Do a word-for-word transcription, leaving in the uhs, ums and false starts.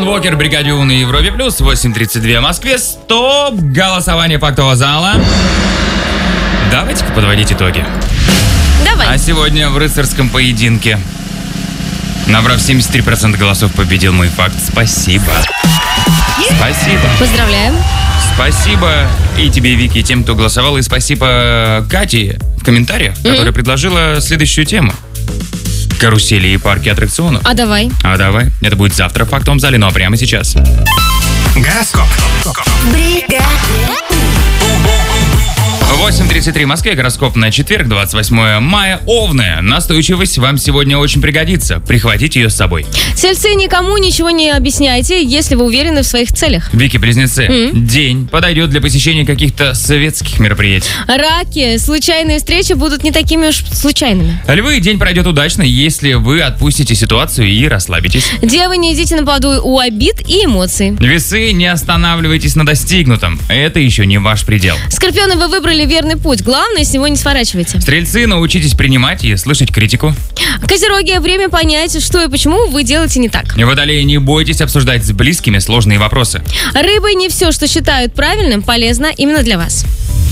Алан Уокер, Бригадион и Европе Плюс. восемь тридцать два в Москве. Стоп! Голосование фактового зала. Давайте-ка подводить итоги. Давай. А сегодня в рыцарском поединке, набрав семьдесят три процента голосов, победил мой факт. Спасибо. Спасибо. Поздравляем. Спасибо и тебе, Вики, и тем, кто голосовал. И спасибо Кате в комментариях, mm-hmm. которая предложила следующую тему. Карусели и парки аттракционов. А давай. А давай. Это будет завтра в фактовом зале, ну а прямо сейчас. Гороскоп. восемь тридцать три в Москве, гороскоп на четверг, двадцать восьмое мая. Овны. Настойчивость вам сегодня очень пригодится. Прихватите ее с собой. Тельцы, никому ничего не объясняйте, если вы уверены в своих целях. Вики-близнецы. Mm. День подойдет для посещения каких-то советских мероприятий. Раки. Случайные встречи будут не такими уж случайными. Львы. День пройдет удачно, если вы отпустите ситуацию и расслабитесь. Девы, не идите на поводу у обид и эмоций. Весы. Не останавливайтесь на достигнутом. Это еще не ваш предел. Скорпионы, вы выбрали верный путь. Главное, с него не сворачивайте. Стрельцы, научитесь принимать и слышать критику. Козероги, время понять, что и почему вы делаете не так. Водолеи, не бойтесь обсуждать с близкими сложные вопросы. Рыбы, не все, что считают правильным, полезно именно для вас.